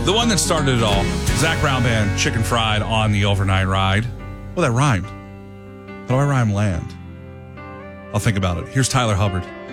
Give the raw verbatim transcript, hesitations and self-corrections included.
The one that started it all. Zach Brown Band, Chicken Fried on the overnight ride. Well, that rhymed. How do I rhyme land? I'll think about it. Here's Tyler Hubbard.